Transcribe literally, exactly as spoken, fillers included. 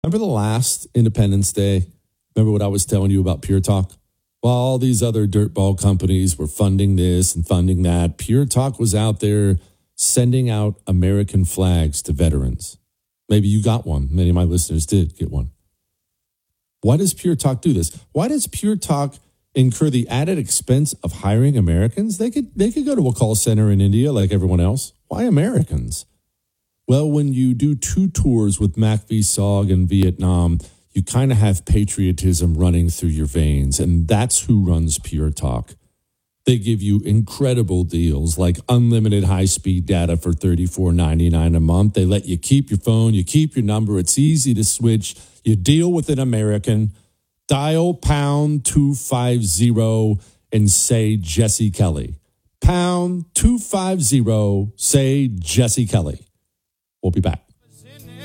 Remember the last Independence Day? Remember what I was telling you about Pure Talk? While all these other dirtball companies were funding this and funding that, Pure Talk was out there sending out American flags to veterans. Maybe you got one. Many of my listeners did get one. Why does Pure Talk do this? Why does Pure Talk incur the added expense of hiring Americans? They could they could go to a call center in India like everyone else. Why Americans? Well, when you do two tours with Mac V S O G in Vietnam, you kind of have patriotism running through your veins, and that's who runs Pure Talk. They give you incredible deals like unlimited high-speed data for thirty-four ninety-nine a month. They let you keep your phone, you keep your number. It's easy to switch. You deal with an American. Dial pound two fifty and say Jesse Kelly. Pound two fifty, say Jesse Kelly. We'll be back.